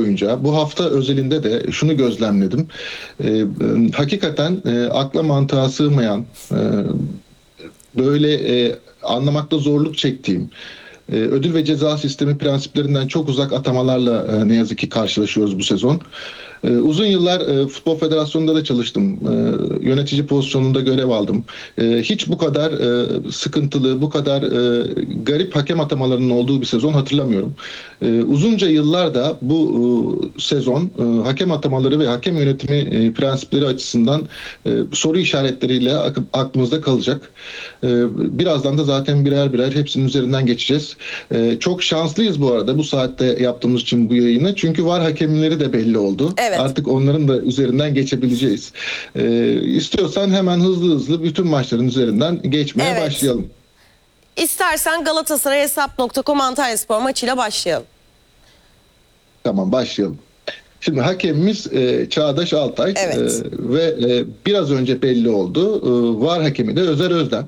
boyunca bu hafta özelinde de şunu gözlemledim. Hakikaten akla mantığa sığmayan, böyle anlamakta zorluk çektiğim, ödül ve ceza sistemi prensiplerinden çok uzak atamalarla ne yazık ki karşılaşıyoruz bu sezon. Uzun yıllar Futbol Federasyonu'nda da çalıştım. Yönetici pozisyonunda görev aldım. Hiç bu kadar sıkıntılı, bu kadar garip hakem atamalarının olduğu bir sezon hatırlamıyorum. Uzunca yıllar da bu sezon hakem atamaları ve hakem yönetimi prensipleri açısından soru işaretleriyle aklımızda kalacak. Birazdan da zaten birer birer hepsinin üzerinden geçeceğiz. Çok şanslıyız bu arada bu saatte yaptığımız için bu yayını. Çünkü VAR hakemleri de belli oldu. Evet. Artık onların da üzerinden geçebileceğiz. İstiyorsan hemen hızlı bütün maçların üzerinden geçmeye başlayalım. İstersen galatasarayhesap.com Antalyaspor maçıyla başlayalım. Tamam, başlayalım. Şimdi hakemimiz Çağdaş Altay ve biraz önce belli oldu. VAR hakemi de Özer Özden.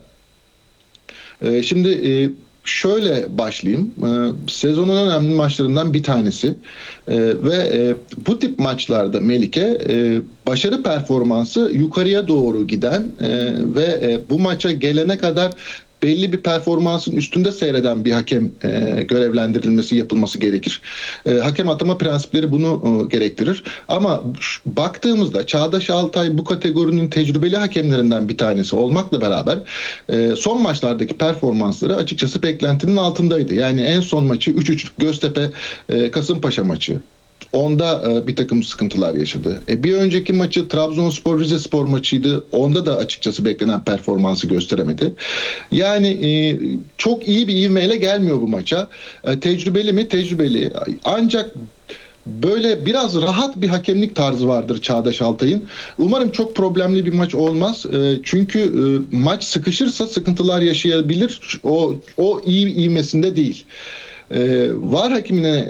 Şimdi şöyle başlayayım. Sezonun önemli maçlarından bir tanesi ve bu tip maçlarda Melike başarı performansı yukarıya doğru giden ve bu maça gelene kadar belli bir performansın üstünde seyreden bir hakem görevlendirilmesi yapılması gerekir. Hakem atama prensipleri bunu gerektirir. Ama baktığımızda Çağdaş Altay bu kategorinin tecrübeli hakemlerinden bir tanesi olmakla beraber son maçlardaki performansları açıkçası beklentinin altındaydı. Yani en son maçı 3-3 Göztepe Kasımpaşa maçı. Onda bir takım sıkıntılar yaşadı. Bir önceki maçı Trabzonspor Rizespor maçıydı. Onda da açıkçası beklenen performansı gösteremedi. Yani çok iyi bir ivmeyle gelmiyor bu maça. Tecrübeli mi? Tecrübeli. Ancak böyle biraz rahat bir hakemlik tarzı vardır Çağdaş Altay'ın. Umarım çok problemli bir maç olmaz. Çünkü maç sıkışırsa sıkıntılar yaşayabilir. O iyi ivmesinde değil. VAR hakemine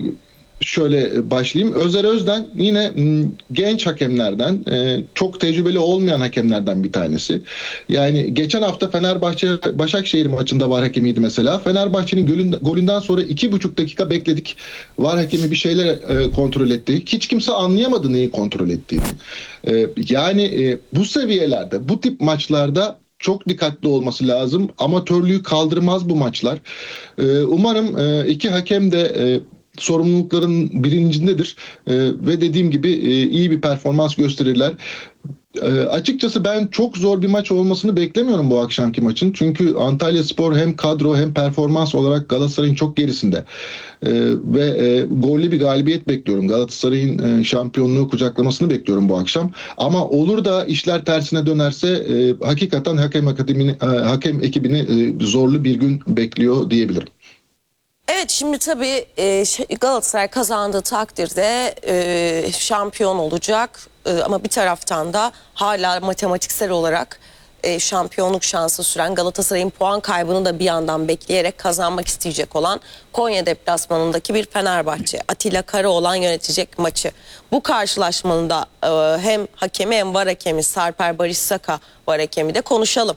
şöyle başlayayım. Özer Özden yine genç hakemlerden, çok tecrübeli olmayan hakemlerden bir tanesi. Yani geçen hafta Fenerbahçe Başakşehir maçında VAR hakemiydi mesela. Fenerbahçe'nin golünden sonra 2,5 dakika bekledik. VAR hakemi bir şeyler kontrol etti. Hiç kimse anlayamadı neyi kontrol ettiğini. Yani bu seviyelerde, bu tip maçlarda çok dikkatli olması lazım. Amatörlüğü kaldırmaz bu maçlar. Umarım iki hakem de sorumlulukların bilincindedir ve dediğim gibi iyi bir performans gösterirler. Açıkçası ben çok zor bir maç olmasını beklemiyorum bu akşamki maçın. Çünkü Antalyaspor hem kadro hem performans olarak Galatasaray'ın çok gerisinde. Ve gollü bir galibiyet bekliyorum. Galatasaray'ın şampiyonluğu kucaklamasını bekliyorum bu akşam. Ama olur da işler tersine dönerse hakikaten hakem ekibini zorlu bir gün bekliyor diyebilirim. Evet, şimdi tabii Galatasaray kazandığı takdirde şampiyon olacak. Ama bir taraftan da hala matematiksel olarak şampiyonluk şansı süren, Galatasaray'ın puan kaybını da bir yandan bekleyerek kazanmak isteyecek olan Konya deplasmanındaki bir Fenerbahçe. Atilla Karaoğlan yönetecek maçı. Bu karşılaşmanın da hem hakemi hem VAR hakemi Sarper Barış Saka VAR hakemi de konuşalım.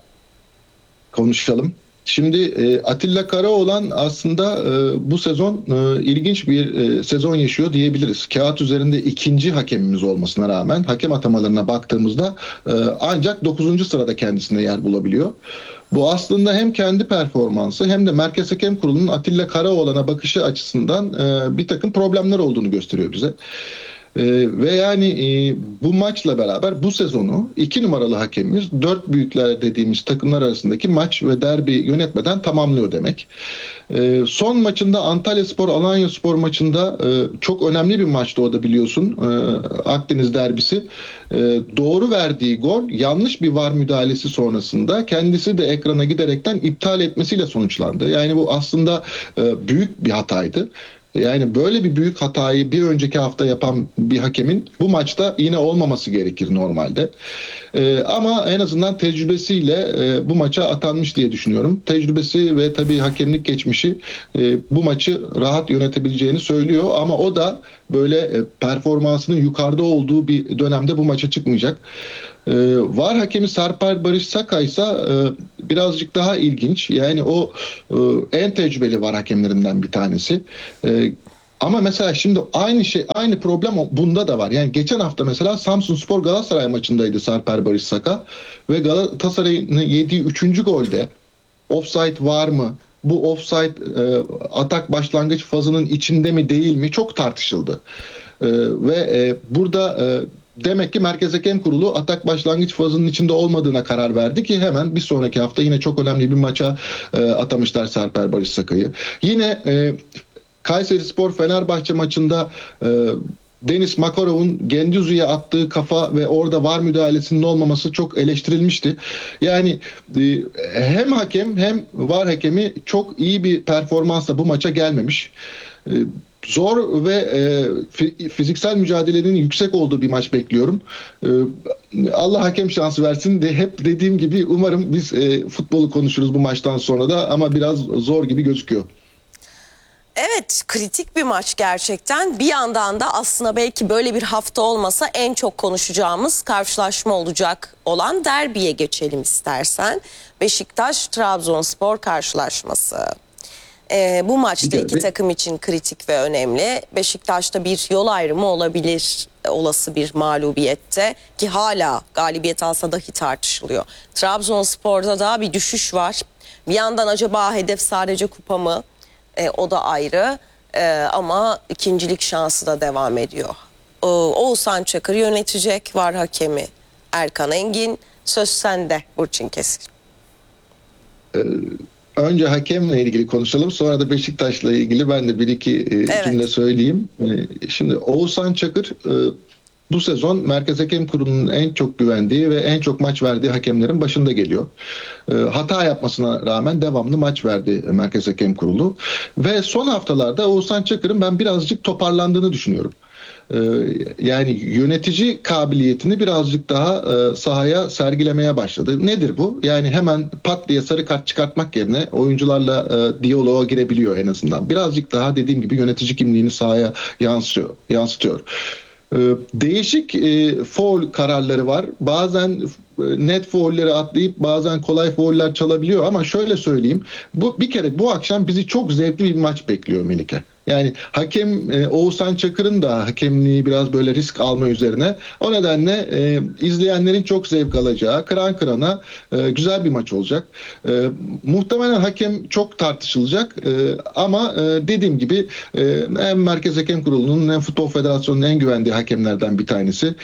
Şimdi Atilla Karaoğlan aslında bu sezon ilginç bir sezon yaşıyor diyebiliriz. Kağıt üzerinde ikinci hakemimiz olmasına rağmen hakem atamalarına baktığımızda ancak 9. sırada kendisine yer bulabiliyor. Bu aslında hem kendi performansı hem de Merkez Hakem Kurulu'nun Atilla Karaoğlan'a bakışı açısından bir takım problemler olduğunu gösteriyor bize. Ve yani bu maçla beraber bu sezonu 2 numaralı hakemimiz 4 büyükler dediğimiz takımlar arasındaki maç ve derbi yönetmeden tamamlıyor demek. Son maçında Antalyaspor Alanyaspor maçında çok önemli bir maçtı o da biliyorsun. Akdeniz derbisi. Doğru verdiği gol yanlış bir VAR müdahalesi sonrasında kendisi de ekrana giderekten iptal etmesiyle sonuçlandı. Yani bu aslında büyük bir hataydı. Yani böyle bir büyük hatayı bir önceki hafta yapan bir hakemin bu maçta yine olmaması gerekir normalde. Ama en azından tecrübesiyle bu maça atanmış diye düşünüyorum. Tecrübesi ve tabii hakemlik geçmişi bu maçı rahat yönetebileceğini söylüyor. Ama o da böyle performansının yukarıda olduğu bir dönemde bu maça çıkmayacak. VAR hakemi Sarper Barış Saka ise birazcık daha ilginç. Yani o en tecrübeli VAR hakemlerinden bir tanesi. Ama mesela şimdi aynı problem bunda da var. Yani geçen hafta mesela Samsunspor Galatasaray maçındaydı Sarper Barış Saka ve Galatasaray'ın yediği 3. golde offside var mı? Bu offside atak başlangıç fazının içinde mi değil mi çok tartışıldı. Ve burada demek ki Merkez Hakem Kurulu atak başlangıç fazının içinde olmadığına karar verdi ki hemen bir sonraki hafta yine çok önemli bir maça atamışlar Sarper Barış Sakay'ı. Yine Kayserispor Fenerbahçe maçında Deniz Makarov'un Gendüzi'ye attığı kafa ve orada VAR müdahalesinin olmaması çok eleştirilmişti. Yani hem hakem hem VAR hakemi çok iyi bir performansla bu maça gelmemiş. Zor ve fiziksel mücadelenin yüksek olduğu bir maç bekliyorum. Allah hakem şansı versin de hep dediğim gibi umarım biz futbolu konuşuruz bu maçtan sonra da ama biraz zor gibi gözüküyor. Evet, kritik bir maç gerçekten. Bir yandan da aslında belki böyle bir hafta olmasa en çok konuşacağımız karşılaşma olacak olan derbiye geçelim istersen. Beşiktaş-Trabzonspor karşılaşması. Bu maçta iki takım için kritik ve önemli. Beşiktaş'ta bir yol ayrımı olabilir olası bir mağlubiyette ki hala galibiyet alsa dahi tartışılıyor. Trabzonspor'da da bir düşüş var. Bir yandan acaba hedef sadece kupa mı? O da ayrı ama ikincilik şansı da devam ediyor. Oğuzhan Çakır yönetecek, VAR hakemi Erkan Engin. Söz sende Burçin Keskin. Önce hakemle ilgili konuşalım. Sonra da Beşiktaş'la ilgili ben de bir iki cümle söyleyeyim. Şimdi Oğuzhan Çakır bu sezon Merkez Hakem Kurulu'nun en çok güvendiği ve en çok maç verdiği hakemlerin başında geliyor. Hata yapmasına rağmen devamlı maç verdi Merkez Hakem Kurulu. Ve son haftalarda Oğuzhan Çakır'ın ben birazcık toparlandığını düşünüyorum. Yani yönetici kabiliyetini birazcık daha sahaya sergilemeye başladı. Nedir bu? Yani hemen pat diye sarı kart çıkartmak yerine oyuncularla diyaloğa girebiliyor en azından. Birazcık daha dediğim gibi yönetici kimliğini sahaya yansıtıyor. Değişik faul kararları var. Bazen net faulleri atlayıp bazen kolay fauller çalabiliyor ama şöyle söyleyeyim. Bir kere bu akşam bizi çok zevkli bir maç bekliyor Melike. Yani hakem Oğuzhan Çakır'ın da hakemliği biraz böyle risk alma üzerine. O nedenle izleyenlerin çok zevk alacağı, kıran kırana güzel bir maç olacak. Muhtemelen hakem çok tartışılacak ama dediğim gibi hem Merkez Hakem Kurulu'nun hem Futbol Federasyonu'nun en güvendiği hakemlerden bir tanesi.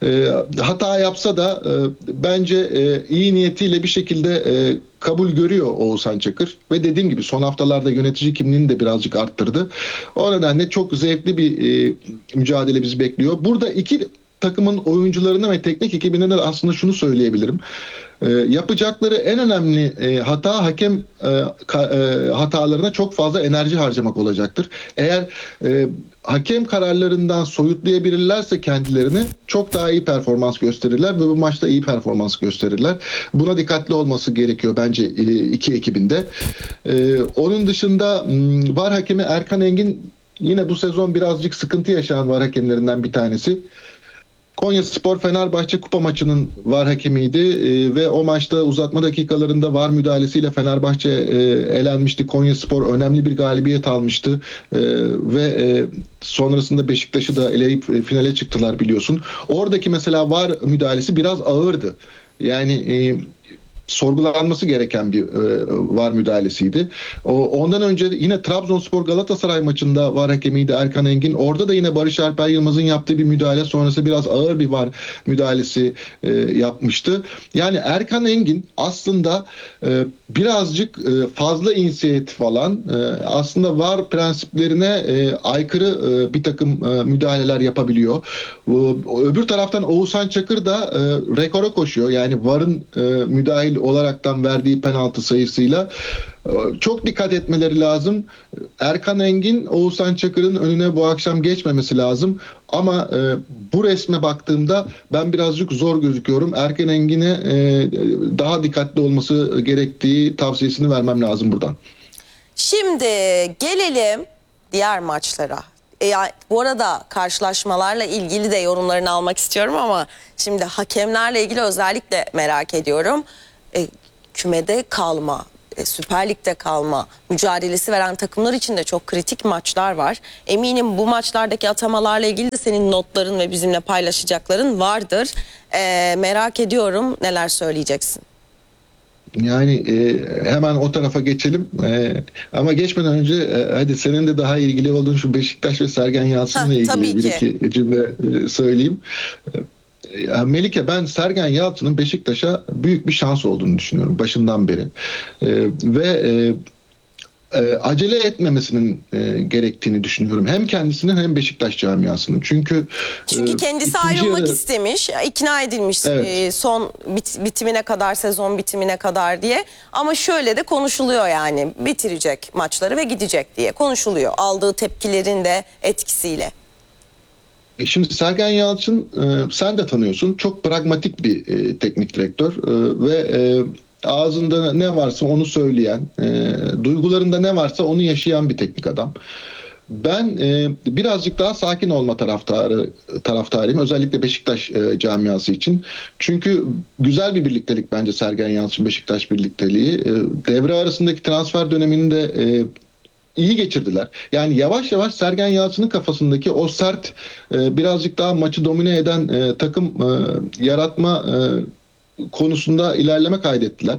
Hata yapsa da bence iyi niyetiyle bir şekilde kabul görüyor Oğuzhan Çakır ve dediğim gibi son haftalarda yönetici kimliğini de birazcık arttırdı. O nedenle çok zevkli bir mücadele bizi bekliyor. Burada iki takımın oyuncularına ve teknik ekibine de aslında şunu söyleyebilirim. Yapacakları en önemli hata hakem hatalarına çok fazla enerji harcamak olacaktır. Eğer hakem kararlarından soyutlayabilirlerse kendilerini çok daha iyi performans gösterirler ve bu maçta iyi performans gösterirler. Buna dikkatli olması gerekiyor bence iki ekibinde. Onun dışında VAR hakemi Erkan Engin yine bu sezon birazcık sıkıntı yaşayan VAR hakemlerinden bir tanesi. Konyaspor Fenerbahçe kupa maçının VAR hakemiydi ve o maçta uzatma dakikalarında VAR müdahalesiyle Fenerbahçe elenmişti. Konyaspor önemli bir galibiyet almıştı ve sonrasında Beşiktaş'ı da eleyip finale çıktılar biliyorsun. Oradaki mesela VAR müdahalesi biraz ağırdı. Yani sorgulanması gereken bir VAR müdahalesiydi. Ondan önce yine Trabzonspor Galatasaray maçında VAR hakemiydi Erkan Engin. Orada da yine Barış Alper Yılmaz'ın yaptığı bir müdahale sonrası biraz ağır bir VAR müdahalesi yapmıştı. Yani Erkan Engin aslında birazcık fazla inisiyatif alan, aslında VAR prensiplerine aykırı bir takım müdahaleler yapabiliyor. Öbür taraftan Oğuzhan Çakır da rekora koşuyor. Yani VAR'ın müdahil olaraktan verdiği penaltı sayısıyla çok dikkat etmeleri lazım. Erkan Engin, Oğuzhan Çakır'ın önüne bu akşam geçmemesi lazım. Ama bu resme baktığımda ben birazcık zor gözüküyorum. Erkan Engin'e daha dikkatli olması gerektiği tavsiyesini vermem lazım buradan. Şimdi gelelim diğer maçlara. Bu arada karşılaşmalarla ilgili de yorumlarını almak istiyorum ama şimdi hakemlerle ilgili özellikle merak ediyorum. Kümede kalma Süper Lig'de kalma mücadelesi veren takımlar için de çok kritik maçlar var. Eminim bu maçlardaki atamalarla ilgili de senin notların ve bizimle paylaşacakların vardır. Merak ediyorum, neler söyleyeceksin? Yani hemen o tarafa geçelim. Ama geçmeden önce hadi senin de daha ilgili olduğun şu Beşiktaş ve Sergen Yalçın'la Tabii ilgili bir ki. iki cümle söyleyeyim. Melike, ben Sergen Yalçın'ın Beşiktaş'a büyük bir şans olduğunu düşünüyorum başından beri. Acele etmemesinin gerektiğini düşünüyorum. Hem kendisinin hem Beşiktaş camiasının. Çünkü kendisi ikinci ayrılmak yarı- istemiş, ikna edilmiş Evet. son bitimine kadar, sezon bitimine kadar diye. Ama şöyle de konuşuluyor, yani bitirecek maçları ve gidecek diye konuşuluyor. Aldığı tepkilerin de etkisiyle. Şimdi Sergen Yalçın, sen de tanıyorsun, çok pragmatik bir teknik direktör ağzında ne varsa onu söyleyen, duygularında ne varsa onu yaşayan bir teknik adam. Ben birazcık daha sakin olma taraftarıyım. Özellikle Beşiktaş camiası için. Çünkü güzel bir birliktelik bence Sergen Yalçın Beşiktaş birlikteliği. Devre arasındaki transfer döneminde iyi geçirdiler. Yani yavaş yavaş Sergen Yalçın'ın kafasındaki o sert, birazcık daha maçı domine eden takım yaratma konusunda ilerleme kaydettiler.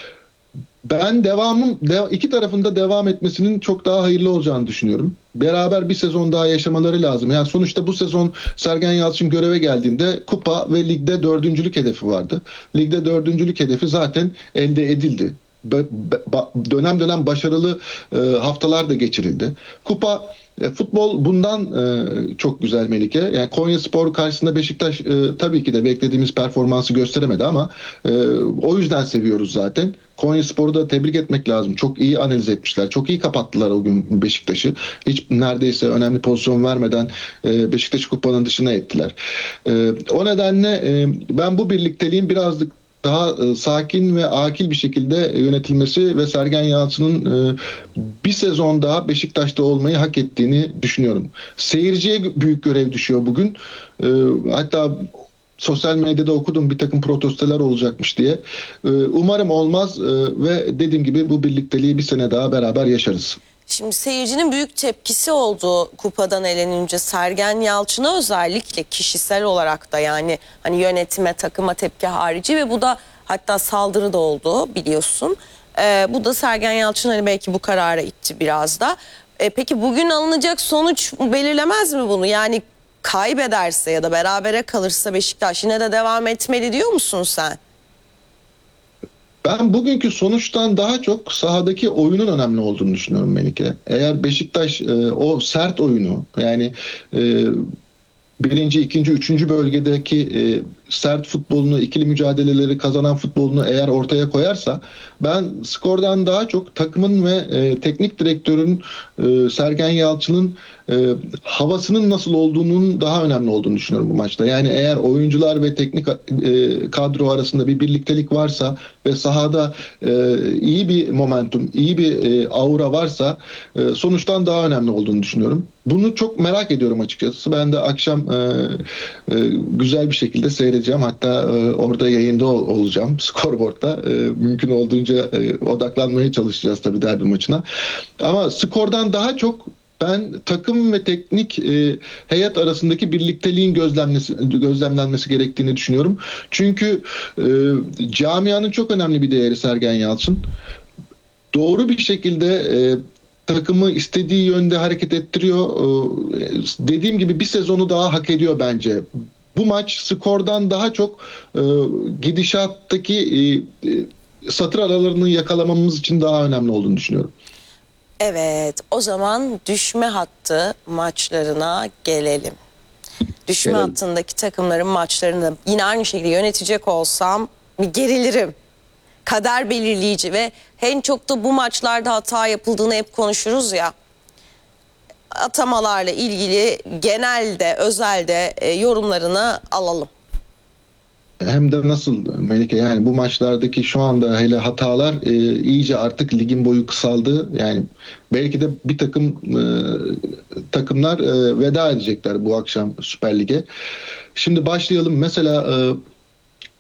Ben iki tarafında devam etmesinin çok daha hayırlı olacağını düşünüyorum. Beraber bir sezon daha yaşamaları lazım. Yani sonuçta bu sezon Sergen Yalçın göreve geldiğinde kupa ve ligde dördüncülük hedefi vardı. Ligde dördüncülük hedefi zaten elde edildi. Dönem dönem başarılı haftalar da geçirildi. Futbol bundan çok güzel Melike. Yani Konyaspor karşısında Beşiktaş tabii ki de beklediğimiz performansı gösteremedi ama o yüzden seviyoruz zaten. Konyaspor'u da tebrik etmek lazım. Çok iyi analiz etmişler. Çok iyi kapattılar o gün Beşiktaş'ı. Hiç neredeyse önemli pozisyon vermeden Beşiktaş'ı kupanın dışına ettiler. O nedenle ben bu birlikteliğin birazcık daha sakin ve akil bir şekilde yönetilmesi ve Sergen Yalçın'ın bir sezon daha Beşiktaş'ta olmayı hak ettiğini düşünüyorum. Seyirciye büyük görev düşüyor bugün. Hatta sosyal medyada okudum, bir takım protestolar olacakmış diye. Umarım olmaz ve dediğim gibi bu birlikteliği bir sene daha beraber yaşarız. Şimdi seyircinin büyük tepkisi oldu kupadan elenince Sergen Yalçın'a, özellikle kişisel olarak da, yani hani yönetime, takıma tepki harici, ve bu da hatta saldırı da oldu, biliyorsun. Bu da Sergen Yalçın hani belki bu karara itti biraz da. Peki bugün alınacak sonuç belirlemez mi bunu? Yani kaybederse ya da berabere kalırsa Beşiktaş yine de devam etmeli diyor musun sen? Ben bugünkü sonuçtan daha çok sahadaki oyunun önemli olduğunu düşünüyorum Melike. Eğer Beşiktaş o sert oyunu, yani birinci, ikinci, üçüncü bölgedeki sert futbolunu, ikili mücadeleleri kazanan futbolunu eğer ortaya koyarsa, ben skordan daha çok takımın ve teknik direktörün, Sergen Yalçın'ın havasının nasıl olduğunun daha önemli olduğunu düşünüyorum bu maçta. Yani eğer oyuncular ve teknik kadro arasında bir birliktelik varsa ve sahada iyi bir momentum, iyi bir aura varsa sonuçtan daha önemli olduğunu düşünüyorum. Bunu çok merak ediyorum açıkçası. Ben de akşam güzel bir şekilde seyredeceğim. Hatta orada yayında olacağım. Scoreboard'da. Mümkün olduğunca odaklanmaya çalışacağız tabii derbi maçına. Ama skordan daha çok ben takım ve teknik heyet arasındaki birlikteliğin gözlemlenmesi gerektiğini düşünüyorum. Çünkü camianın çok önemli bir değeri Sergen Yalçın. Doğru bir şekilde takımı istediği yönde hareket ettiriyor. Dediğim gibi bir sezonu daha hak ediyor bence. Bu maç skordan daha çok gidişattaki satır aralarını yakalamamız için daha önemli olduğunu düşünüyorum. Evet, o zaman düşme hattı maçlarına gelelim. Düşme Gelelim. hattındaki takımların maçlarını yine aynı şekilde yönetecek olsam bir gerilirim. Kader belirleyici ve en çok da bu maçlarda hata yapıldığını hep konuşuruz ya. Atamalarla ilgili genelde, özelde yorumlarını alalım. Hem de nasıl Melike, yani bu maçlardaki şu anda hele hatalar iyice artık ligin boyu kısaldı. Yani belki de bir takım takımlar veda edecekler bu akşam Süper Lig'e. Şimdi başlayalım. Mesela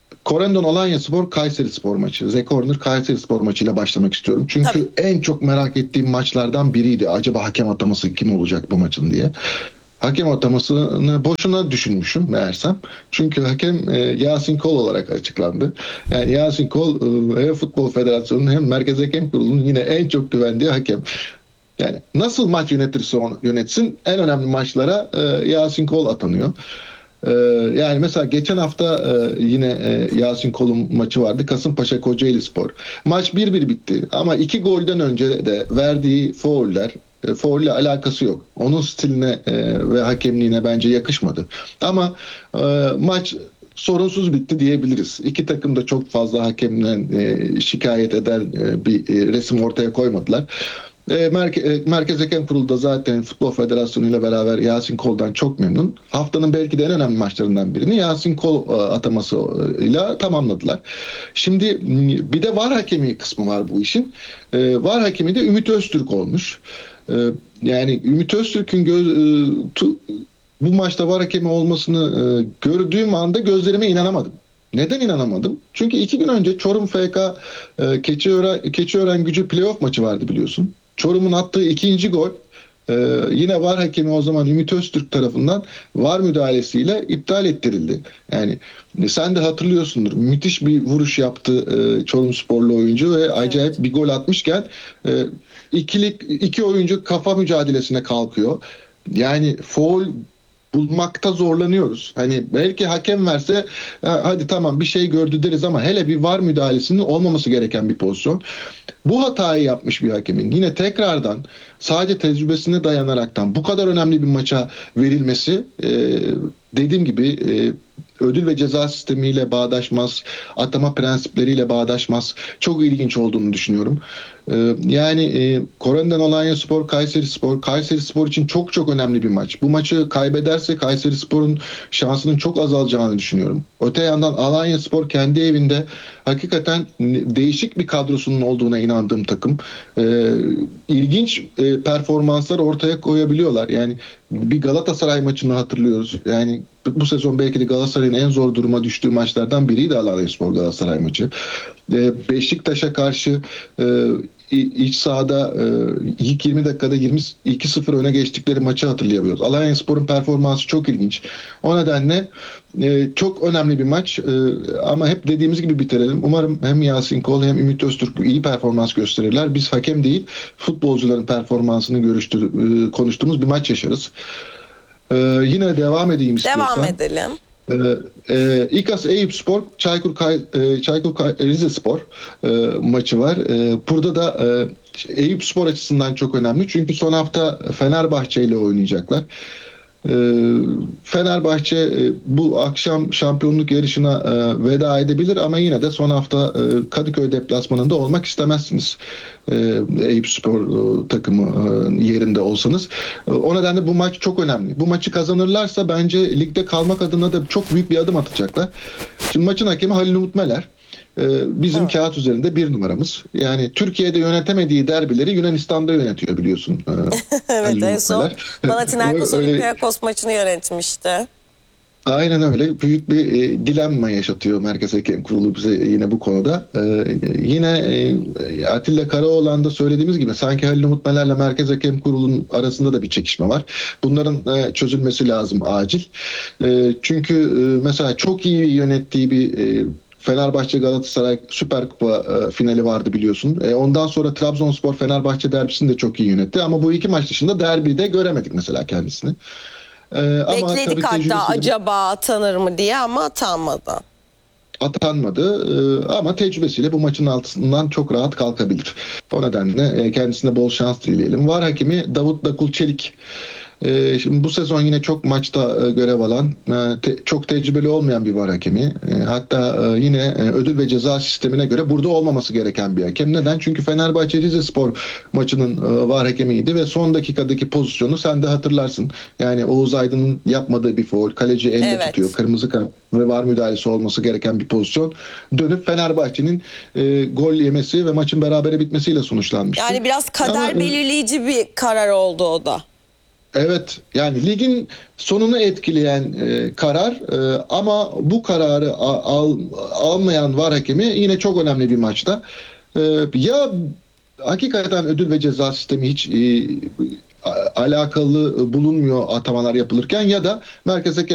Corendon Alanyaspor Kayserispor maçı. The Corner Kayserispor maçıyla başlamak istiyorum. Çünkü Tabii. en çok merak ettiğim maçlardan biriydi. Acaba hakem ataması kim olacak bu maçın diye. Hakem atamasını boşuna düşünmüşüm meğersem. Çünkü hakem Yasin Kol olarak açıklandı. Yani Yasin Kol hem Futbol Federasyonu'nun hem Merkez Hakem Kurulu'nun yine en çok güvendiği hakem. Yani nasıl maç yönetirse yönetsin en önemli maçlara Yasin Kol atanıyor. Yani mesela geçen hafta yine Yasin Kol'un maçı vardı. Kasımpaşa Kocaelispor. Maç 1-1 bitti ama 2 golden önce de verdiği faulle alakası yok. Onun stiline ve hakemliğine bence yakışmadı. Ama maç sorunsuz bitti diyebiliriz. İki takım da çok fazla hakemden şikayet eden bir resim ortaya koymadılar. Merkez Hakem Kurulu da zaten Futbol Federasyonu ile beraber Yasin Kol'dan çok memnun. Haftanın belki de en önemli maçlarından birini Yasin Kol atamasıyla tamamladılar. Şimdi bir de VAR hakemi kısmı var bu işin. VAR hakemi de Ümit Öztürk olmuş. Yani Ümit Öztürk'ün bu maçta VAR hakemi olmasını gördüğüm anda gözlerime inanamadım. Neden inanamadım? Çünkü 2 gün önce Çorum FK Keçiören Gücü playoff maçı vardı biliyorsun. Çorum'un attığı ikinci gol yine VAR hakemi o zaman Ümit Öztürk tarafından VAR müdahalesiyle iptal ettirildi. Yani sen de hatırlıyorsundur. Müthiş bir vuruş yaptı Çorumsporlu oyuncu ve acayip bir gol atmışken iki oyuncu kafa mücadelesine kalkıyor. Yani faul bulmakta zorlanıyoruz. Hani belki hakem verse hadi tamam bir şey gördü deriz ama hele bir VAR müdahalesinin olmaması gereken bir pozisyon. Bu hatayı yapmış bir hakemin yine tekrardan sadece tecrübesine dayanaraktan bu kadar önemli bir maça verilmesi dediğim gibi ödül ve ceza sistemiyle bağdaşmaz, atama prensipleriyle bağdaşmaz. Çok ilginç olduğunu düşünüyorum. Yani Corendon Alanyaspor Kayserispor için çok çok önemli bir maç. Bu maçı kaybederse Kayserispor'un şansının çok azalacağını düşünüyorum. Öte yandan Alanyaspor kendi evinde hakikaten değişik bir kadrosunun olduğuna inandığım takım. İlginç performanslar ortaya koyabiliyorlar. Yani bir Galatasaray maçını hatırlıyoruz. Yani bu sezon belki de Galatasaray'ın en zor duruma düştüğü maçlardan biriydi Alanyaspor Galatasaray maçı. Beşiktaş'a karşı iç sahada ilk 20 dakikada 22-0 öne geçtikleri maçı hatırlayabiliyoruz. Alanyaspor'un performansı çok ilginç. O nedenle çok önemli bir maç ama hep dediğimiz gibi bitirelim. Umarım hem Yasin Kol hem Ümit Öztürk iyi performans gösterirler. Biz hakem değil futbolcuların performansını konuştuğumuz bir maç yaşarız. Yine devam edeyim istiyorsan. Devam edelim. İKAS Eyüpspor Çaykur Rizespor maçı var. Burada da Eyüpspor açısından çok önemli. Çünkü son hafta Fenerbahçe ile oynayacaklar. Fenerbahçe bu akşam şampiyonluk yarışına veda edebilir ama yine de son hafta Kadıköy deplasmanında olmak istemezsiniz. Eyüpspor takımı yerinde olsanız. O nedenle bu maç çok önemli. Bu maçı kazanırlarsa bence ligde kalmak adına da çok büyük bir adım atacaklar. Şimdi maçın hakemi Halil Umut Meler. Bizim kağıt üzerinde bir numaramız. Yani Türkiye'de yönetemediği derbileri Yunanistan'da yönetiyor biliyorsun. Evet, en son Panathinaikos Olympiakos maçını yönetmişti. Aynen öyle. Büyük bir dilemma yaşatıyor Merkez Hakem Kurulu bize yine bu konuda. Yine Atilla Karaoğlan da söylediğimiz gibi sanki Halil Umut Meler'le Merkez Hakem Kurulu'nun arasında da bir çekişme var. Bunların çözülmesi lazım acil. Çünkü mesela çok iyi yönettiği bir Fenerbahçe Galatasaray Süper Kupa finali vardı biliyorsun. Ondan sonra Trabzonspor Fenerbahçe derbisini de çok iyi yönetti ama bu iki maç dışında derbide göremedik mesela kendisini. Bekledik hatta acaba atanır mı diye ama atanmadı ama tecrübesiyle bu maçın altından çok rahat kalkabilir. O nedenle kendisine bol şans dileyelim. VAR hakemi Davut Dakul Çelik. Şimdi bu sezon yine çok maçta görev alan, çok tecrübeli olmayan bir VAR hakemi. Hatta yine ödül ve ceza sistemine göre burada olmaması gereken bir hakem. Neden? Çünkü Fenerbahçe Rizespor maçının VAR hakemiydi ve son dakikadaki pozisyonu sen de hatırlarsın. Yani Oğuz Aydın'ın yapmadığı bir faul, kaleci elle tutuyor, kırmızı kart ve VAR müdahalesi olması gereken bir pozisyon. Dönüp Fenerbahçe'nin gol yemesi ve maçın berabere bitmesiyle sonuçlanmıştı. Yani biraz kader belirleyici bir karar oldu o da. Evet, yani ligin sonunu etkileyen karar, ama bu kararı almayan VAR hakemi yine çok önemli bir maçta. Ya hakikaten ödül ve ceza sistemi hiç alakalı bulunmuyor atamalar yapılırken, ya da Merkez Hakem